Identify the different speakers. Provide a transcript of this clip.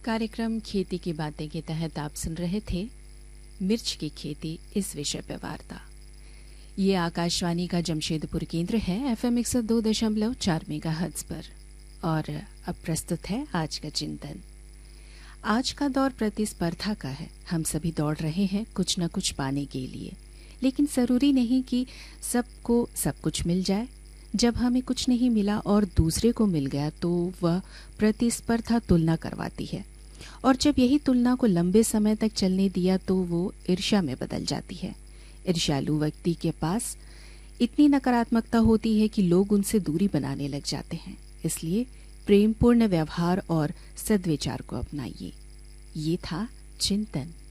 Speaker 1: कार्यक्रम खेती की बातें के तहत आप सुन रहे थे मिर्च की खेती इस विषय पर वार्ता। ये आकाशवाणी का जमशेदपुर केंद्र है FM 102.4 मेगाहर्ट्ज पर। और अब प्रस्तुत है आज का चिंतन। आज का दौर प्रतिस्पर्धा का है। हम सभी दौड़ रहे हैं कुछ न कुछ पाने के लिए, लेकिन जरूरी नहीं कि सबको सब कुछ मिल जाए। जब हमें कुछ नहीं मिला और दूसरे को मिल गया तो वह प्रतिस्पर्धा तुलना करवाती है, और जब यही तुलना को लंबे समय तक चलने दिया तो वो ईर्ष्या में बदल जाती है। ईर्ष्यालु व्यक्ति के पास इतनी नकारात्मकता होती है कि लोग उनसे दूरी बनाने लग जाते हैं। इसलिए प्रेमपूर्ण व्यवहार और सद्विचार को अपनाइए। ये था चिंतन।